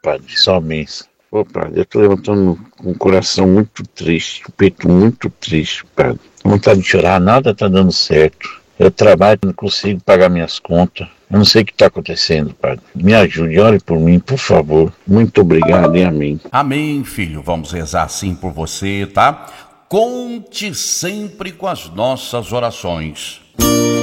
padre, somente. Ô, padre, eu tô levantando com o coração muito triste, o peito muito triste, padre. Não tá de chorar, nada tá dando certo. Eu trabalho, não consigo pagar minhas contas. Eu não sei o que está acontecendo, padre. Me ajude, ore por mim, por favor. Muito obrigado e amém. Amém, filho. Vamos rezar assim por você, tá? Conte sempre com as nossas orações.